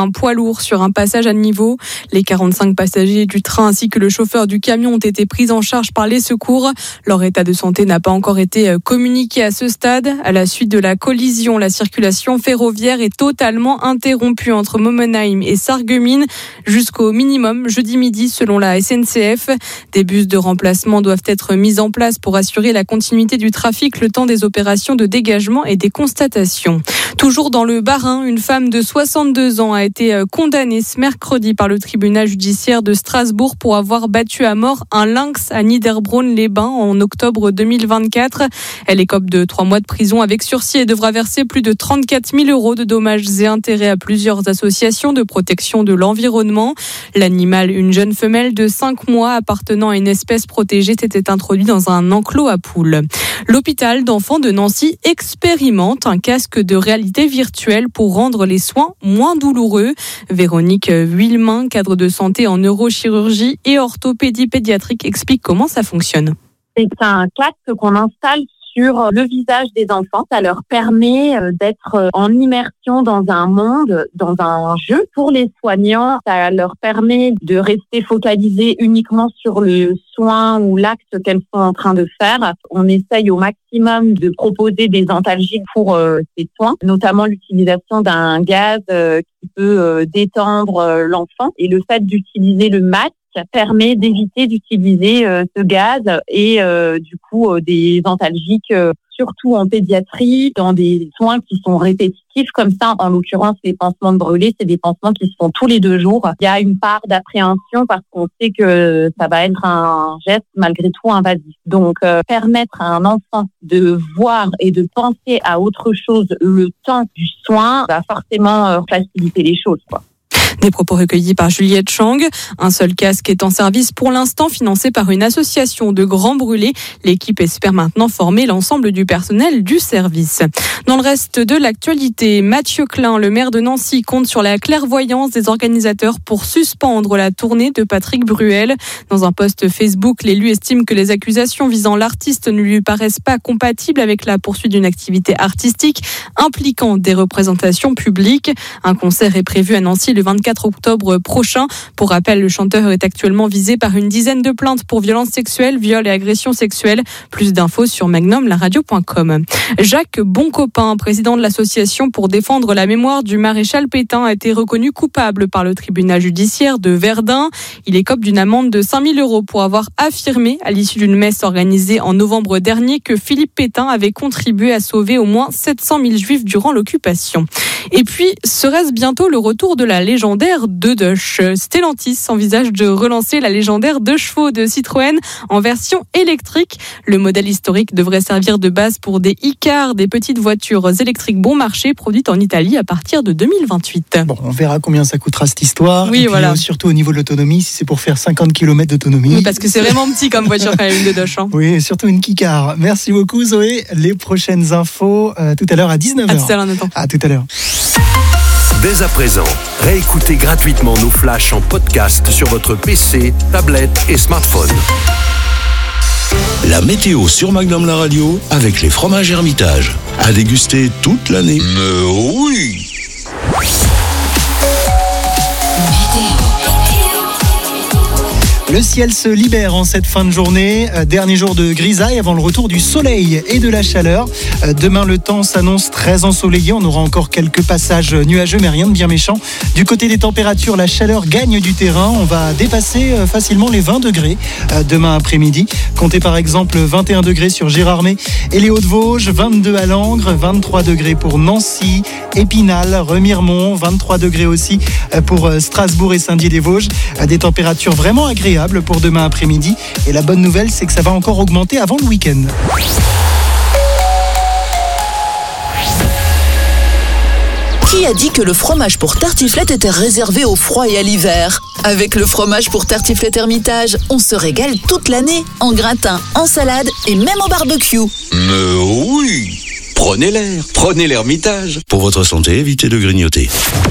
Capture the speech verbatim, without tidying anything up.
un poids lourd sur un passage à niveau. Les quarante-cinq passagers du train ainsi que le chauffeur du camion ont été pris en charge par les secours. Leur état de santé n'a pas encore été communiqué à ce stade. À la suite de la collision, la circulation ferroviaire est totalement interrompue entre Momenheim et Sarreguemines jusqu'au minimum jeudi midi selon la S N C F. Des bus de remplacement doivent être mis en place pour assurer la continuité du trafic le temps des opérations de dégagement et des constatations. Toujours dans le Bas-Rhin, une femme de soixante-deux ans a été condamnée ce mercredi par le tribunal judiciaire de Strasbourg pour avoir battu à mort un lynx à Niederbronn-les-Bains en octobre deux mille vingt-quatre. Elle écope de trois mois de prison avec sursis et devra verser plus de trente-quatre mille euros de dommages et intérêts à plusieurs associations de protection de l'environnement. L'animal, une jeune femelle de cinq mois appartenant à une espèce protégée, s'était introduit dans un enclos à poules. L'hôpital d'enfants de Nancy expérimente un casque de réalité virtuelle pour rendre les soins moins douloureux. Véronique Vuillemin, cadre de santé en neurochirurgie et orthopédie pédiatrique, explique comment ça fonctionne. C'est un casque qu'on installe sur le visage des enfants. Ça leur permet d'être en immersion dans un monde, dans un jeu. Pour les soignants, ça leur permet de rester focalisés uniquement sur le soin ou l'acte qu'elles sont en train de faire. On essaye au maximum de proposer des antalgiques pour euh, ces soins, notamment l'utilisation d'un gaz euh, qui peut euh, détendre euh, l'enfant. Et le fait d'utiliser le masque permet d'éviter d'utiliser euh, ce gaz et euh, du coup euh, des antalgiques, euh, surtout en pédiatrie, dans des soins qui sont répétitifs comme ça. En l'occurrence, les pansements de brûlés, c'est des pansements qui se font tous les deux jours. Il y a une part d'appréhension parce qu'on sait que ça va être un geste malgré tout invasif. Donc, euh, permettre à un enfant de voir et de penser à autre chose le temps du soin va forcément euh, faciliter les choses, quoi. Des propos recueillis par Juliette Chang. Un seul casque est en service pour l'instant, financé par une association de grands brûlés. L'équipe espère maintenant former l'ensemble du personnel du service. Dans le reste de l'actualité, Mathieu Klein, le maire de Nancy, compte sur la clairvoyance des organisateurs pour suspendre la tournée de Patrick Bruel. Dans un post Facebook, l'élu estime que les accusations visant l'artiste ne lui paraissent pas compatibles avec la poursuite d'une activité artistique impliquant des représentations publiques. Un concert est prévu à Nancy le vingt-quatre octobre prochain. Pour rappel, le chanteur est actuellement visé par une dizaine de plaintes pour violences sexuelles, viols et agressions sexuelles. Plus d'infos sur magnum la radio point com. Jacques Boncopain, président de l'association pour défendre la mémoire du maréchal Pétain, a été reconnu coupable par le tribunal judiciaire de Verdun. Il écope d'une amende de cinq mille euros pour avoir affirmé, à l'issue d'une messe organisée en novembre dernier, que Philippe Pétain avait contribué à sauver au moins sept cent mille juifs durant l'occupation. Et puis, serait-ce bientôt le retour de la légendaire deux Dush? Stellantis envisage de relancer la légendaire deux chevaux de Citroën en version électrique. Le modèle historique devrait servir de base pour des e-cars, des petites voitures électriques bon marché produites en Italie à partir de deux mille vingt-huit. Bon, on verra combien ça coûtera cette histoire. Oui, et puis, voilà. euh, surtout au niveau de l'autonomie, si c'est pour faire cinquante kilomètres d'autonomie. Oui, parce que c'est vraiment petit comme voiture quand même, une deux Dush. Hein. Oui, et surtout une Kikar. Merci beaucoup Zoé. Les prochaines infos euh, tout à l'heure à dix-neuf heures. À tout à l'heure, Nathan. À tout à l'heure. Dès à présent, réécoutez gratuitement nos flashs en podcast sur votre P C, tablette et smartphone. La météo sur Magnum la radio avec les fromages Hermitage. À déguster toute l'année. Mais oui! Le ciel se libère en cette fin de journée. Euh, dernier jour de grisaille avant le retour du soleil et de la chaleur. Euh, demain, le temps s'annonce très ensoleillé. On aura encore quelques passages nuageux, mais rien de bien méchant. Du côté des températures, la chaleur gagne du terrain. On va dépasser euh, facilement les vingt degrés euh, demain après-midi. Comptez par exemple vingt et un degrés sur Gérardmer et les Hauts-de-Vosges, vingt-deux à Langres, vingt-trois degrés pour Nancy, Épinal, Remiremont, vingt-trois degrés aussi euh, pour euh, Strasbourg et Saint-Dié-des-Vosges. Euh, des températures vraiment agréables pour demain après-midi. Et la bonne nouvelle, c'est que ça va encore augmenter avant le week-end. Qui a dit que le fromage pour tartiflette était réservé au froid et à l'hiver? Avec le fromage pour tartiflette Hermitage, on se régale toute l'année, en gratin, en salade et même au barbecue. Mais oui! Prenez l'air, prenez l'Hermitage. Pour votre santé, évitez de grignoter.